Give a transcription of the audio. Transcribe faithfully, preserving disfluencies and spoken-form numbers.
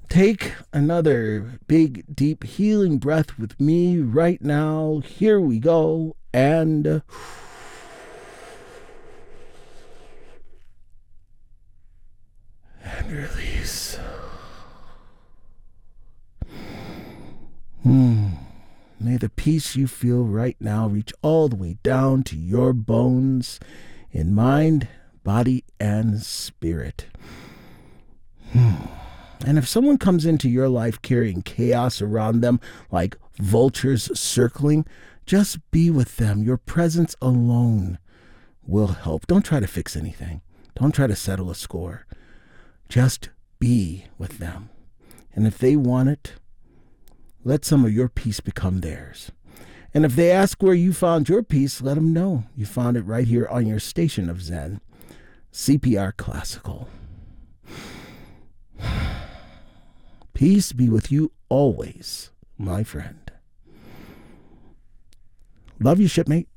Take another big, deep, healing breath with me right now. Here we go. And uh, and release. Hmm. May the peace you feel right now reach all the way down to your bones in mind, body, and spirit. Hmm. And if someone comes into your life carrying chaos around them like vultures circling, just be with them. Your presence alone will help. Don't try to fix anything. Don't try to settle a score. Just be with them. And if they want it, let some of your peace become theirs. And if they ask where you found your peace, let them know you found it right here on your station of Zen, C P R Classical. Peace be with you always, my friend. Love you, shipmate.